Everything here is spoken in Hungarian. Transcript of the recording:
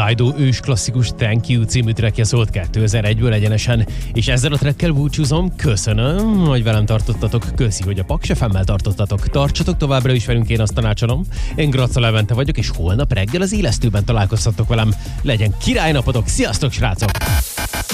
Dido ős klasszikus Thank You című trackje szólt 2001-ből egyenesen, és ezzel a trackkel búcsúzom. Köszönöm, hogy velem tartottatok, köszi, hogy a Paks FM-mel tartottatok. Tartsatok továbbra is velünk, én azt tanácsolom. Én Graca Levente vagyok, és holnap reggel az Élesztőben találkozhatok velem. Legyen királynapotok, sziasztok srácok!